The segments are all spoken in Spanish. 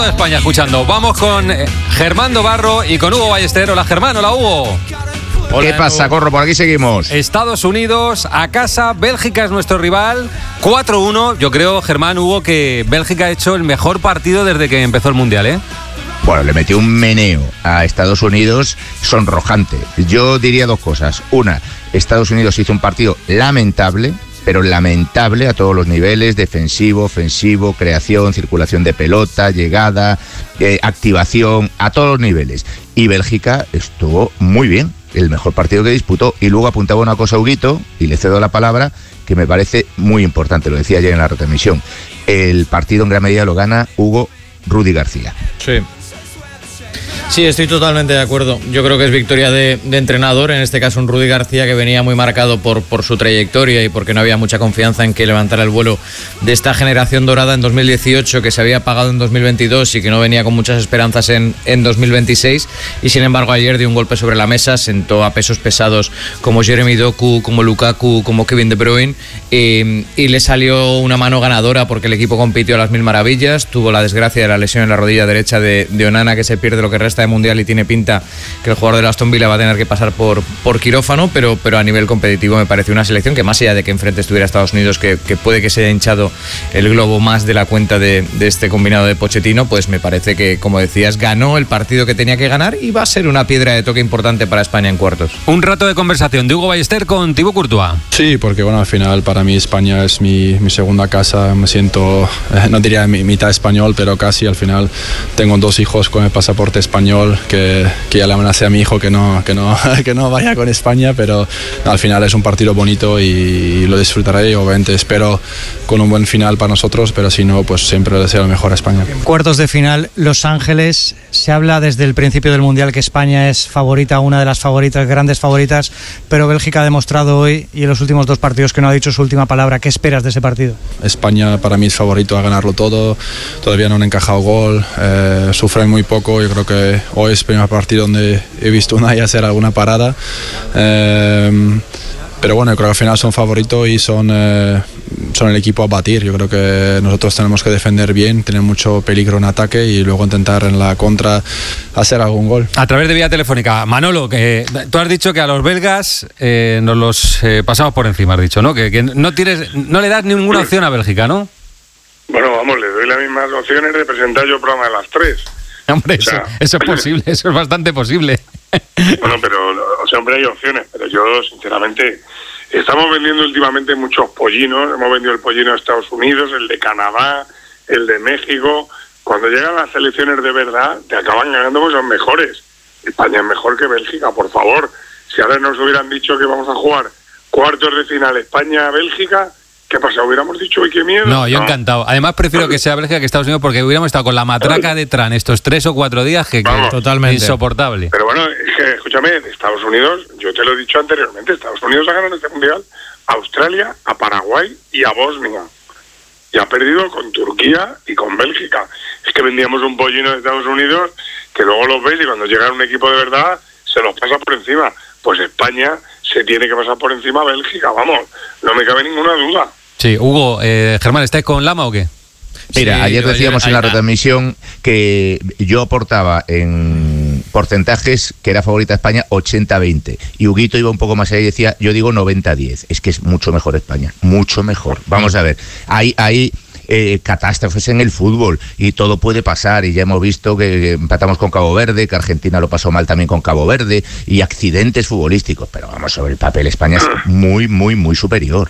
toda España escuchando. Vamos con Germán Dobarro y con Hugo Ballester. Hola Germán, hola Hugo. Hola, ¿qué pasa, Corro? Por aquí seguimos. Estados Unidos a casa, Bélgica es nuestro rival, 4-1. Yo creo, Germán, Hugo, que Bélgica ha hecho el mejor partido desde que empezó el Mundial, ¿eh? Bueno, le metió un meneo a Estados Unidos sonrojante. Yo diría dos cosas. Una, Estados Unidos hizo un partido lamentable, pero lamentable a todos los niveles, defensivo, ofensivo, creación, circulación de pelota, llegada, activación, a todos los niveles. Y Bélgica estuvo muy bien, el mejor partido que disputó. Y luego apuntaba una cosa, Huguito, y le cedo la palabra, que me parece muy importante, lo decía ayer en la retransmisión. El partido en gran medida lo gana Hugo Rudy García. Sí, estoy totalmente de acuerdo. Yo creo que es victoria de entrenador, en este caso un Rudy García que venía muy marcado por su trayectoria y porque no había mucha confianza en que levantara el vuelo de esta generación dorada en 2018, que se había apagado en 2022 y que no venía con muchas esperanzas en 2026, y sin embargo ayer dio un golpe sobre la mesa, sentó a pesos pesados como Jeremy Doku, como Lukaku, como Kevin De Bruyne, y le salió una mano ganadora porque el equipo compitió a las mil maravillas. Tuvo la desgracia de la lesión en la rodilla derecha de Onana, que se pierde lo que resta de Mundial y tiene pinta que el jugador de Aston Villa va a tener que pasar por quirófano, pero a nivel competitivo me parece una selección que, más allá de que enfrente estuviera Estados Unidos, que puede que se haya hinchado el globo más de la cuenta de este combinado de Pochettino, pues me parece que, como decías, ganó el partido que tenía que ganar y va a ser una piedra de toque importante para España en cuartos. Un rato de conversación de Hugo Ballester con Thibaut Courtois. Sí, porque bueno, al final para mí España es mi segunda casa. Me siento, no diría mitad español, pero casi. Al final tengo 2 hijos con el pasaporte español, que ya le amenacé a mi hijo que no vaya con España, pero al final es un partido bonito y lo disfrutaré, y obviamente espero con un buen final para nosotros, pero si no, pues siempre le deseo lo mejor a España. Cuartos de final, Los Ángeles. Se habla desde el principio del Mundial que España es favorita, una de las favoritas, grandes favoritas, pero Bélgica ha demostrado hoy y en los últimos 2 partidos que no ha dicho su última palabra. ¿Qué esperas de ese partido? España para mí es favorito a ganarlo todo, todavía no han encajado gol, sufren muy poco. Yo creo que hoy es el primer partido donde he visto Unai hacer alguna parada, pero bueno, yo creo que al final son favoritos y son el equipo a batir. Yo creo que nosotros tenemos que defender bien, tener mucho peligro en ataque y luego intentar en la contra hacer algún gol. A través de vía telefónica, Manolo, que tú has dicho que a los belgas nos los pasamos por encima, has dicho, ¿no? Que no le das ninguna opción a Bélgica, ¿no? Bueno, vamos, le doy las mismas opciones de presentar yo el programa de las 3. Hombre, eso es posible, eso es bastante posible. Bueno, pero siempre hay opciones, pero yo, sinceramente, estamos vendiendo últimamente muchos pollinos. Hemos vendido el pollino de Estados Unidos, el de Canadá, el de México. Cuando llegan las selecciones de verdad, te acaban ganando porque son mejores. España es mejor que Bélgica, por favor. Si ahora nos hubieran dicho que vamos a jugar cuartos de final España-Bélgica, ¿qué pasa? ¿Hubiéramos dicho, uy, qué miedo? No, yo encantado. Además, prefiero que sea Bélgica que Estados Unidos, porque hubiéramos estado con la matraca de Tran estos 3 o 4 días que totalmente insoportable. Pero bueno, es que, escúchame, Estados Unidos, yo te lo he dicho anteriormente, Estados Unidos ha ganado este Mundial a Australia, a Paraguay y a Bosnia. Y ha perdido con Turquía y con Bélgica. Es que vendíamos un pollino de Estados Unidos que luego los ves y cuando llega un equipo de verdad se los pasa por encima. Pues España se tiene que pasar por encima a Bélgica, vamos, no me cabe ninguna duda. Sí, Hugo, Germán, ¿estáis con Lama o qué? Mira, ayer decíamos en la retransmisión que yo aportaba en porcentajes que era favorita España 80-20 y Huguito iba un poco más allá y decía, yo digo 90-10, es que es mucho mejor España, mucho mejor. Vamos a ver, hay catástrofes en el fútbol y todo puede pasar, y ya hemos visto que empatamos con Cabo Verde, que Argentina lo pasó mal también con Cabo Verde, y accidentes futbolísticos, pero vamos, sobre el papel España es muy, muy, muy superior.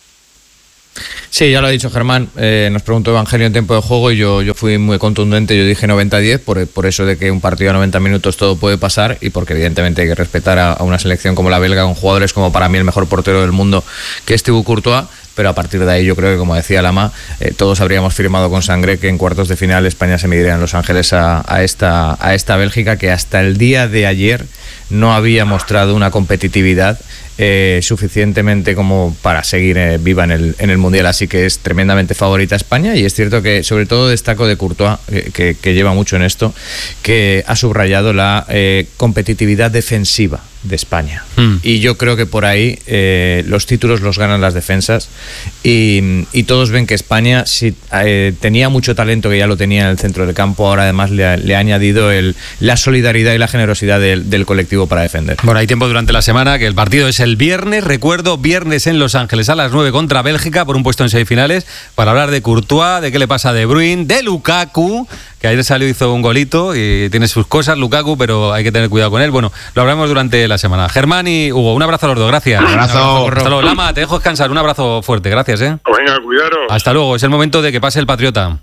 Sí, ya lo ha dicho Germán, nos preguntó Evangelio en tiempo de juego y yo fui muy contundente, yo dije 90-10 por eso de que un partido a 90 minutos todo puede pasar y porque evidentemente hay que respetar a una selección como la belga con jugadores como para mí el mejor portero del mundo, que es Thibaut Courtois, pero a partir de ahí yo creo que, como decía Lama, todos habríamos firmado con sangre que en cuartos de final España se mediría en Los Ángeles a esta Bélgica que hasta el día de ayer no había mostrado una competitividad suficientemente como para seguir viva en el Mundial, así que es tremendamente favorita España. Y es cierto que sobre todo destaco de Courtois, que lleva mucho en esto, que ha subrayado la competitividad defensiva de España. Y yo creo que por ahí los títulos los ganan las defensas, y todos ven que España, si tenía mucho talento, que ya lo tenía en el centro del campo, ahora además le ha añadido la solidaridad y la generosidad del colectivo para defender. Bueno, hay tiempo durante la semana, que el partido es el viernes, recuerdo, viernes en Los Ángeles a las 9 contra Bélgica por un puesto en semifinales, para hablar de Courtois, de qué le pasa a De Bruyne, de Lukaku, que ayer salió, hizo un golito y tiene sus cosas Lukaku, pero hay que tener cuidado con él. Bueno, lo hablaremos durante la semana. Germán y Hugo, un abrazo a los dos, gracias. Un abrazo. Hasta luego. Lama, te dejo descansar, un abrazo fuerte, gracias. Venga, cuidaros. Hasta luego, es el momento de que pase el Patriota.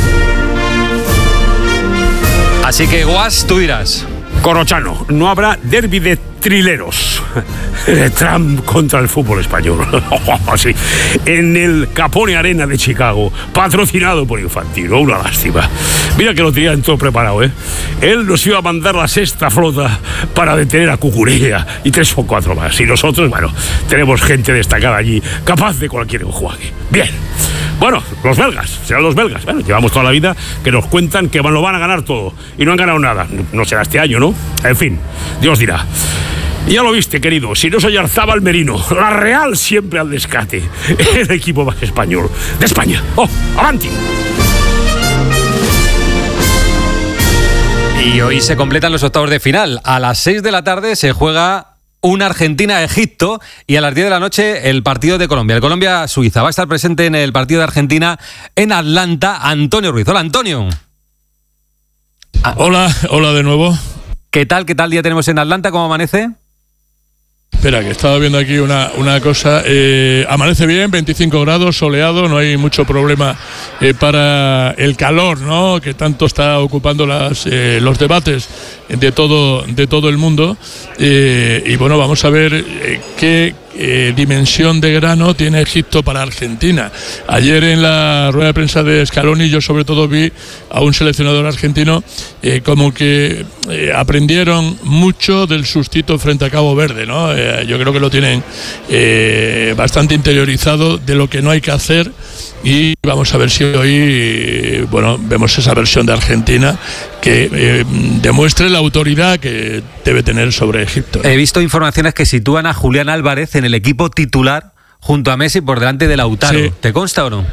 Así que, Guas, tú dirás. Corrochano, no habrá derbi de trileros. Trump contra el fútbol español. Así. En el Capone Arena de Chicago, patrocinado por Infantino. Una lástima. Mira que lo tenían todo preparado, ¿eh? Él nos iba a mandar la sexta flota para detener a Cucurella y 3 o 4 más. Y nosotros, bueno, tenemos gente destacada allí, capaz de cualquier enjuague. Bien. Bueno, los belgas, serán los belgas. Bueno, llevamos toda la vida que nos cuentan que lo van a ganar todo y no han ganado nada. No será este año, ¿no? En fin, Dios dirá. Ya lo viste, querido, si no soy Oyarzábal Merino, la Real siempre al descate. El equipo más español de España. ¡Oh, avanti! Y hoy se completan los octavos de final. A las 6 de la tarde se juega una Argentina-Egipto y a las 10 de la noche el partido de Colombia. El Colombia-Suiza va a estar presente en el partido de Argentina en Atlanta Antonio Ruiz. Hola, Antonio. Hola de nuevo. ¿Qué tal día tenemos en Atlanta? ¿Cómo amanece? Espera, que estaba viendo aquí una cosa. Amanece bien, 25 grados, soleado, no hay mucho problema para el calor, ¿no?, que tanto está ocupando los debates de todo el mundo. Y bueno, vamos a ver qué dimensión de grano tiene Egipto para Argentina. Ayer en la rueda de prensa de Scaloni yo sobre todo vi a un seleccionador argentino como que aprendieron mucho del sustito frente a Cabo Verde, ¿no? Yo creo que lo tienen bastante interiorizado de lo que no hay que hacer, y vamos a ver si hoy vemos esa versión de Argentina que demuestre la autoridad que debe tener sobre Egipto. He visto informaciones que sitúan a Julián Álvarez en el equipo titular junto a Messi por delante de Lautaro. Sí. ¿Te consta o no?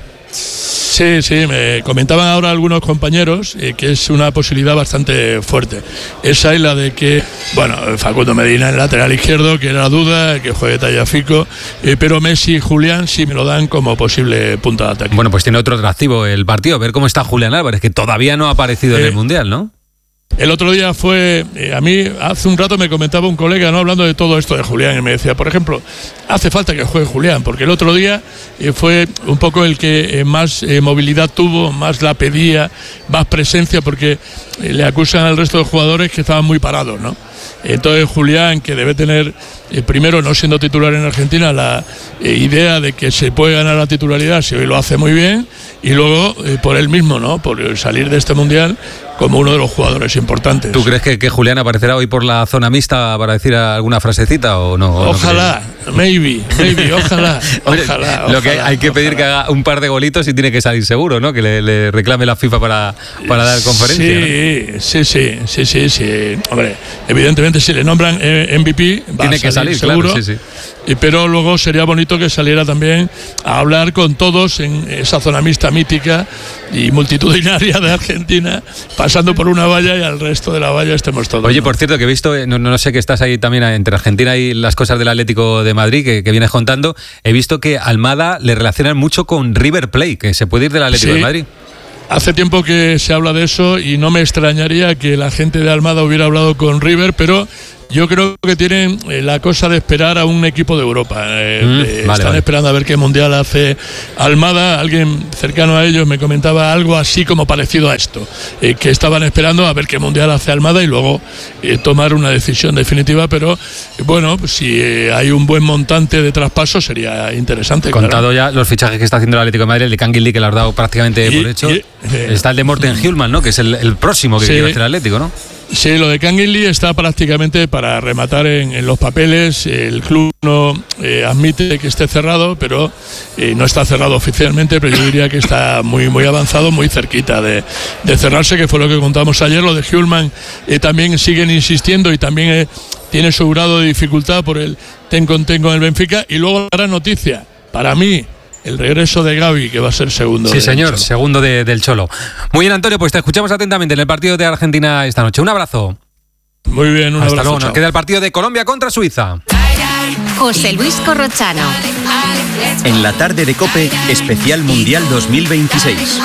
Sí, me comentaban ahora algunos compañeros que es una posibilidad bastante fuerte. Esa es la de que, Facundo Medina en lateral izquierdo, que era duda, que juegue Tagliafico, pero Messi y Julián sí me lo dan como posible punta de ataque. Bueno, pues tiene otro atractivo el partido, ver cómo está Julián Álvarez, que todavía no ha aparecido en el Mundial, ¿no? El otro día fue, a mí hace un rato me comentaba un colega, ¿no?, hablando de todo esto de Julián, y me decía, por ejemplo, hace falta que juegue Julián, porque el otro día fue un poco el que más movilidad tuvo, más la pedía, más presencia, porque le acusan al resto de jugadores que estaban muy parados, ¿no? Entonces Julián, que debe tener, primero no siendo titular en Argentina, la idea de que se puede ganar la titularidad si hoy lo hace muy bien, y luego por él mismo, ¿no?, por salir de este Mundial como uno de los jugadores importantes. ¿Tú crees que Julián aparecerá hoy por la zona mixta para decir alguna frasecita o no? Ojalá, maybe, ojalá. Lo que hay que pedir que haga un par de golitos y tiene que salir seguro, ¿no?, que le reclame la FIFA para dar conferencia. Sí. Hombre, evidentemente si le nombran MVP va tiene a que salir seguro. Claro, sí. Pero luego sería bonito que saliera también a hablar con todos en esa zona mixta mítica y multitudinaria de Argentina, pasando por una valla y al resto de la valla estemos todos. Oye, por cierto, que he visto, no sé que estás ahí también entre Argentina y las cosas del Atlético de Madrid que vienes contando, he visto que Almada le relacionan mucho con River Plate, que se puede ir del Atlético de Madrid. Hace tiempo que se habla de eso y no me extrañaría que la gente de Almada hubiera hablado con River, pero yo creo que tienen la cosa de esperar a un equipo de Europa. Están esperando a ver qué Mundial hace Almada. Alguien cercano a ellos me comentaba algo así como parecido a esto, que estaban esperando a ver qué Mundial hace Almada y luego tomar una decisión definitiva, pero bueno, pues si hay un buen montante de traspaso sería interesante. Contado ya los fichajes que está haciendo el Atlético de Madrid, el de Canguilí, que lo has dado prácticamente por hecho. Está el de Morten Hjulmand, ¿no?, que es el próximo que quiere hacer el Atlético, ¿no? Sí, lo de Canguilí está prácticamente para rematar en los papeles. El club no admite que esté cerrado, pero no está cerrado oficialmente, pero yo diría que está muy, muy avanzado, muy cerquita de cerrarse, que fue lo que contamos ayer. Lo de Hjulman también siguen insistiendo y también tiene su grado de dificultad por el ten con el Benfica. Y luego la gran noticia, para mí, el regreso de Gavi, que va a ser segundo. Sí, señor, segundo del Cholo. Muy bien, Antonio, pues te escuchamos atentamente en el partido de Argentina esta noche. Un abrazo. Muy bien, un abrazo. Hasta luego. Nos chao. queda el partido de Colombia contra Suiza. José Luis Corrochano. En la tarde de COPE, especial Mundial 2026.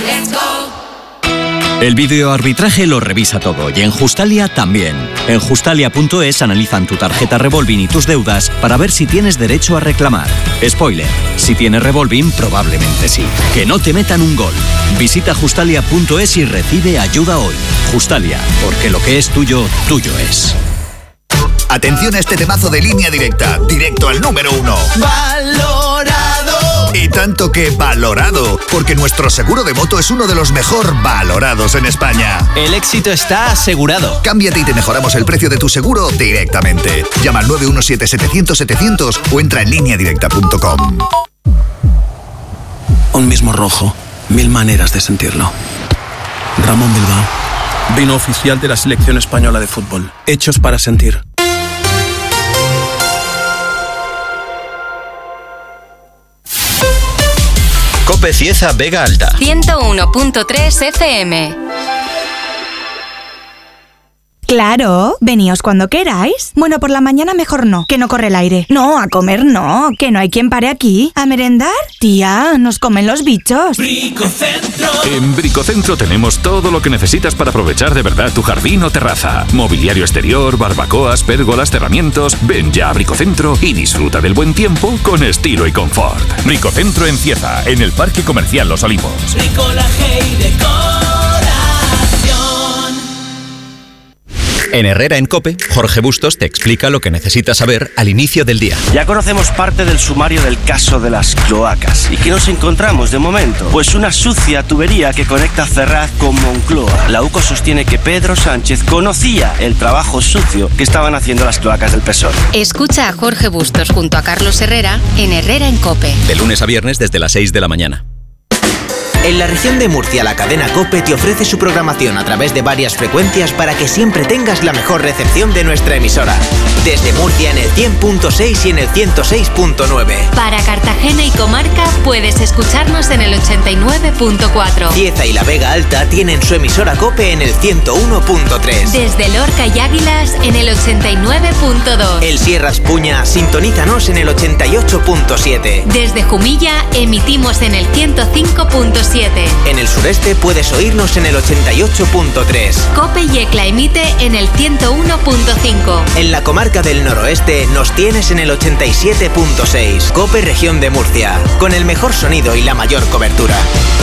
El videoarbitraje lo revisa todo y en Justalia también. En Justalia.es analizan tu tarjeta Revolving y tus deudas para ver si tienes derecho a reclamar. Spoiler, si tienes Revolving probablemente sí. Que no te metan un gol. Visita Justalia.es y recibe ayuda hoy. Justalia, porque lo que es tuyo, tuyo es. Atención a este temazo de Línea Directa, directo al número 1. ¡Valorado! Y tanto que valorado, porque nuestro seguro de moto es uno de los mejor valorados en España. El éxito está asegurado. Cámbiate y te mejoramos el precio de tu seguro directamente. Llama al 917-700-700 o entra en lineadirecta.com. Un mismo rojo, 1000 maneras de sentirlo. Ramón Bilbao, vino oficial de la selección española de fútbol. Hechos para sentir. COPE Cieza Vega Alta. 101.3 FM. Claro, veníos cuando queráis. Bueno, por la mañana mejor no, que no corre el aire. No, a comer no, que no hay quien pare aquí. ¿A merendar? Tía, nos comen los bichos. Bricocentro. En Bricocentro tenemos todo lo que necesitas para aprovechar de verdad tu jardín o terraza. Mobiliario exterior, barbacoas, pérgolas, cerramientos. Ven ya a Bricocentro y disfruta del buen tiempo con estilo y confort. Bricocentro en Cieza, en el Parque Comercial Los Olivos. Bricolaje y decoración. En Herrera en COPE, Jorge Bustos te explica lo que necesitas saber al inicio del día. Ya conocemos parte del sumario del caso de las cloacas. ¿Y qué nos encontramos de momento? Pues una sucia tubería que conecta Ferraz con Moncloa. La UCO sostiene que Pedro Sánchez conocía el trabajo sucio que estaban haciendo las cloacas del PSOE. Escucha a Jorge Bustos junto a Carlos Herrera en Herrera en COPE. De lunes a viernes desde las 6 de la mañana. En la región de Murcia, la cadena COPE te ofrece su programación a través de varias frecuencias para que siempre tengas la mejor recepción de nuestra emisora. Desde Murcia en el 100.6 y en el 106.9. Para Cartagena y comarca puedes escucharnos en el 89.4. Cieza y la Vega Alta tienen su emisora COPE en el 101.3. Desde Lorca y Águilas en el 89.2. El Sierra Espuña, sintonízanos en el 88.7. Desde Jumilla emitimos en el 105.7. En el sureste puedes oírnos en el 88.3. COPE y ECLA emite en el 101.5. En la comarca del noroeste nos tienes en el 87.6. COPE Región de Murcia, con el mejor sonido y la mayor cobertura.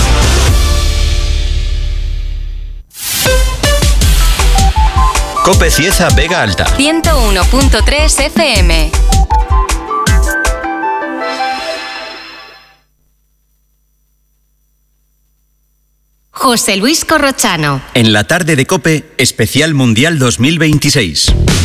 COPE Cieza Vega Alta. 101.3 FM. José Luis Corrochano. En la tarde de COPE, especial Mundial 2026.